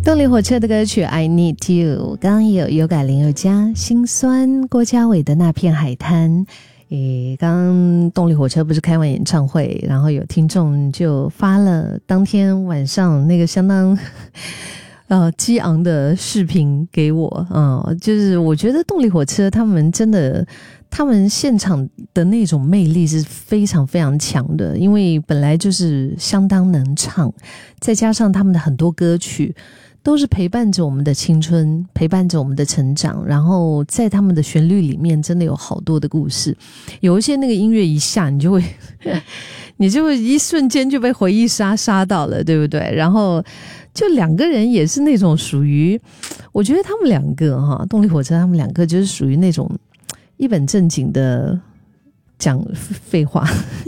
动力火车的歌曲 I Need You， 刚刚也有改林宥嘉，心酸郭嘉伟的那片海滩。刚刚动力火车不是开完演唱会，然后有听众就发了当天晚上那个相当激昂的视频给我，就是我觉得动力火车他们真的，他们现场的那种魅力是非常非常强的，因为本来就是相当能唱，再加上他们的很多歌曲都是陪伴着我们的青春，陪伴着我们的成长，然后在他们的旋律里面真的有好多的故事，有一些那个音乐一下你就会一瞬间就被回忆杀到了，对不对？然后就两个人也是那种属于，我觉得他们两个动力火车他们两个就是属于那种一本正经的讲废话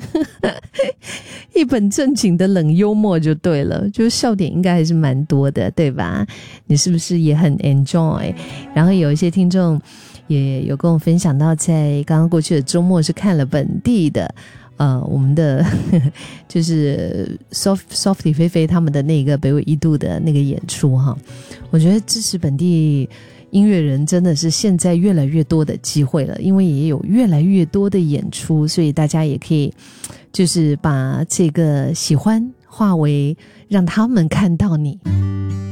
一本正经的冷幽默就对了，就是笑点应该还是蛮多的，对吧？你是不是也很 enjoy？ 然后有一些听众也有跟我分享到，在刚刚过去的周末是看了本地的我们的就是 Softy 菲菲他们的那个北纬1度的那个演出哈，我觉得支持本地音乐人真的是现在越来越多的机会了，因为也有越来越多的演出，所以大家也可以就是把这个喜欢化为让他们看到你。